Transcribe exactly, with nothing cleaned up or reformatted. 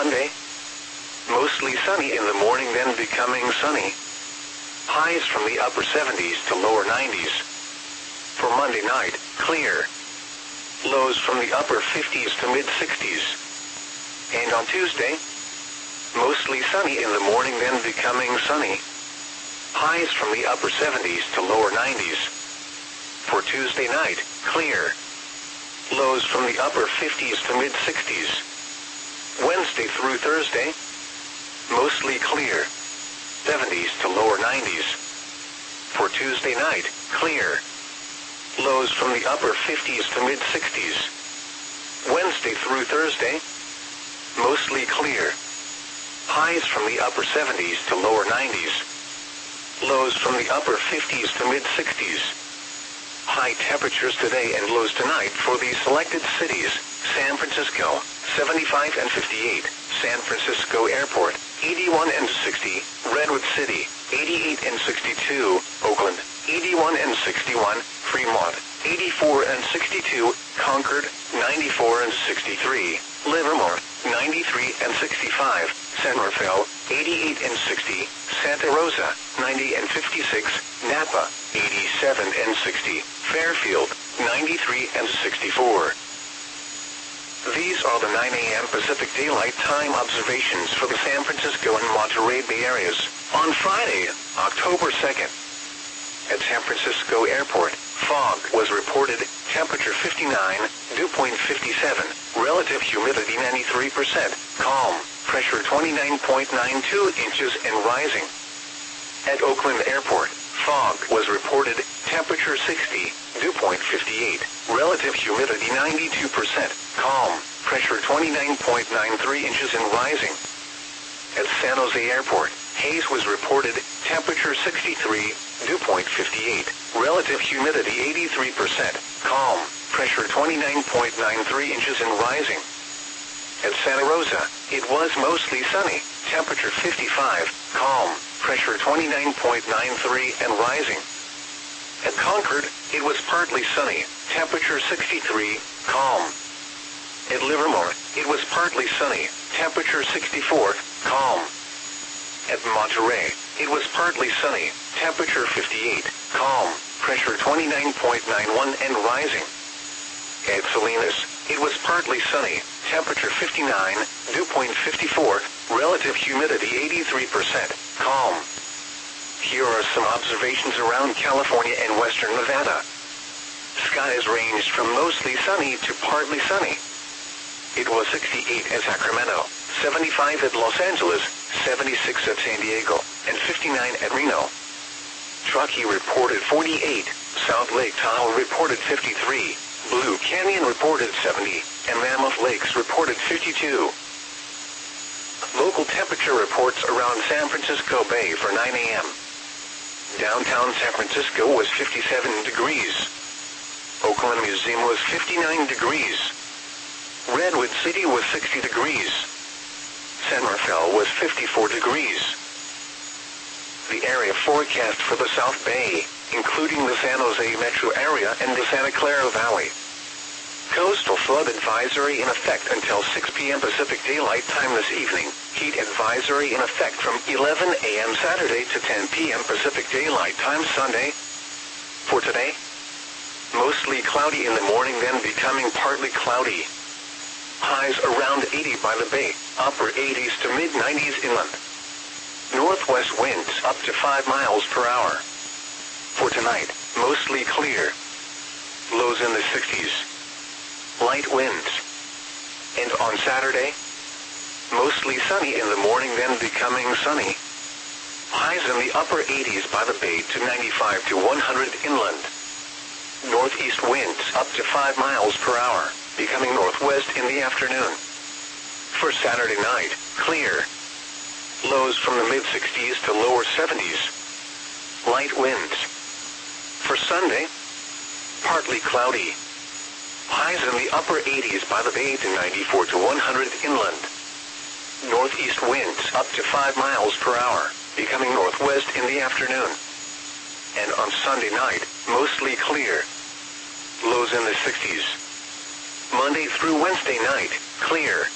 Monday, mostly sunny in the morning, then becoming sunny. Highs from the upper seventies to lower nineties. For Monday night, clear. Lows from the upper fifties to mid-sixties. And on Tuesday, mostly sunny in the morning, then becoming sunny. Highs from the upper seventies to lower nineties. For Tuesday night, clear. Lows from the upper fifties to mid-sixties. Wednesday through Thursday, mostly clear. seventies to lower nineties. For Tuesday night, clear. Lows from the upper fifties to mid-sixties. Wednesday through Thursday, mostly clear. Highs from the upper seventies to lower nineties. Lows from the upper fifties to mid-sixties. High temperatures today and lows tonight for the selected cities: San Francisco, seventy-five and fifty-eight, San Francisco Airport, eighty-one and sixty, Redwood City, eighty-eight and sixty-two, Oakland, eighty-one and sixty-one, Fremont, eighty-four and sixty-two, Concord, ninety-four and sixty-three, Livermore, ninety-three and sixty-five, San Rafael, eighty-eight and sixty, Santa Rosa, ninety and fifty-six, Napa, eighty-seven and sixty, Fairfield, ninety-three and sixty-four. These are the nine a m Pacific Daylight Time observations for the San Francisco and Monterey Bay areas on Friday, October second. At San Francisco Airport, fog was reported, temperature fifty-nine, dew point fifty-seven, relative humidity ninety-three percent, calm, pressure twenty-nine point nine two inches and rising. At Oakland Airport, fog was reported, temperature sixty, dew point fifty-eight, relative humidity ninety-two percent, calm, pressure twenty-nine point nine three inches and rising. At San Jose Airport, haze was reported, temperature sixty-three, dew point fifty-eight, relative humidity eighty-three percent, calm, pressure twenty-nine point nine three inches and rising. At Santa Rosa, it was mostly sunny, temperature fifty-five, calm, pressure twenty-nine point nine three and rising. At Concord, it was partly sunny, temperature sixty-three, calm. At Livermore, it was partly sunny, temperature sixty-four, calm. At Monterey, it was partly sunny, temperature fifty-eight, calm, pressure twenty-nine point nine one and rising. At Salinas, it was partly sunny, temperature fifty-nine, dew point fifty-four, relative humidity eighty-three percent, calm. Here are some observations around California and western Nevada. Skies ranged from mostly sunny to partly sunny. It was sixty-eight at Sacramento, seventy-five at Los Angeles, seventy-six at San Diego, and fifty-nine at Reno. Truckee reported forty-eight, South Lake Tahoe reported fifty-three, Blue Canyon reported seventy, and Mammoth Lakes reported fifty-two. Local temperature reports around San Francisco Bay for nine a m Downtown San Francisco was fifty-seven degrees. Oakland Museum was fifty-nine degrees. Redwood City was sixty degrees. San Rafael was fifty-four degrees. The area forecast for the South Bay, including the San Jose metro area and the Santa Clara Valley. Coastal flood advisory in effect until six p m Pacific Daylight Time this evening. Heat advisory in effect from eleven a m Saturday to ten p m Pacific Daylight Time Sunday. For today, mostly cloudy in the morning, then becoming partly cloudy. Highs around eighty by the bay, upper eighties to mid nineties inland. Northwest winds up to five miles per hour. For tonight, mostly clear. Lows in the sixties. Light winds. And on Saturday, mostly sunny in the morning, then becoming sunny. Highs in the upper eighties by the bay to ninety-five to one hundred inland. Northeast winds up to five miles per hour, becoming northwest in the afternoon. For Saturday night, clear. Lows from the mid-sixties to lower seventies. Light winds. For Sunday, partly cloudy. Highs in the upper eighties by the bay to ninety-four to one hundred inland. Northeast winds up to five miles per hour, becoming northwest in the afternoon. And on Sunday night, mostly clear. Lows in the sixties. Monday through Wednesday night, clear.